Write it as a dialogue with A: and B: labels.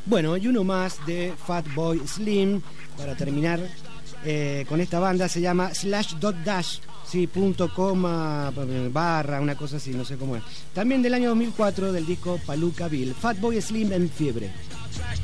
A: Bueno, y uno más de Fatboy Slim para terminar con esta banda. Se llama /dash, sí, .coma barra, una cosa así, no sé cómo es. También del año 2004, del disco Palooka Bill. Fatboy Slim en fiebre.